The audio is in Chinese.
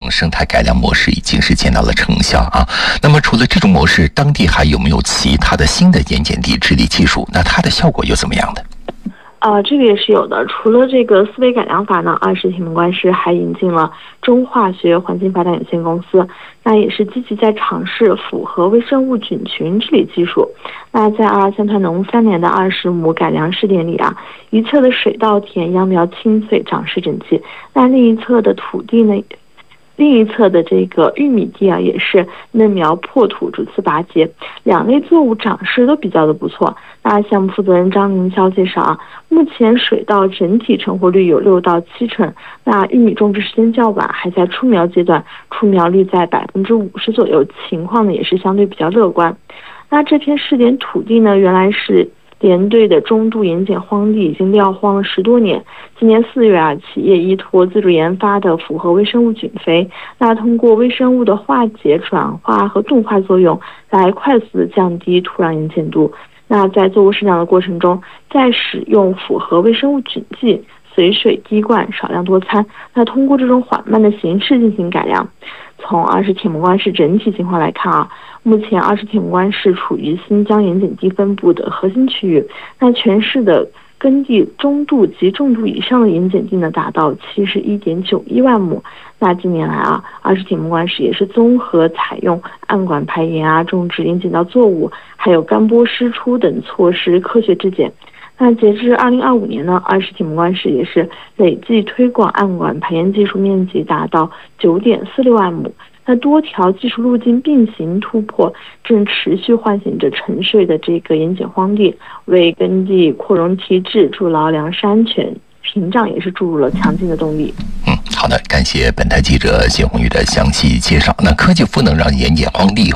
生态改良模式已经是见到了成效啊。那么除了这种模式，当地还有没有其他的新的盐碱地治理技术？那它的效果又怎么样的？ 这个也是有的。除了这个思维改良法呢，二十铁门关市还引进了中化学环境发展有限公司，那也是积极在尝试复合微生物菌群治理技术。那在三团农3年的20亩改良试点里啊，一侧的水稻田秧苗青翠，长势整齐，那另一侧的土地呢？另一侧的这个玉米地啊，也是嫩苗破土，主次拔节，两类作物长势都比较的不错。那项目负责人张明霄介绍啊，目前水稻整体成活率有6到7成，那玉米种植时间较晚，还在出苗阶段，出苗率在50%左右，情况呢也是相对比较乐观。那这片试点土地呢，原来是连队的中度盐碱荒地，已经撂荒了10多年。今年4月啊，企业依托自主研发的复合微生物菌肥，那通过微生物的化解、转化和动化作用，来快速的降低土壤盐碱度。那在作物生长的过程中，再使用复合微生物菌剂，随水滴灌，少量多餐。那通过这种缓慢的形式进行改良。从20铁门关市整体情况来看啊，目前20铁门关市处于新疆盐碱地分布的核心区域，那全市的耕地中度及重度以上的盐碱地呢，达到71.91万亩。那近年来啊，20铁门关市也是综合采用暗管排盐啊、种植盐碱稻作物，还有干播湿出等措施，科学质检。那截至2025年呢，20铁门关市也是累计推广暗管排盐技术面积达到9.46万亩。那多条技术路径并行突破，正持续唤醒着沉睡的这个盐碱荒地，为耕地扩容提质筑牢粮食安全屏障，也是注入了强劲的动力。 好的，感谢本台记者谢红玉的详细介绍。那科技赋能让盐碱荒地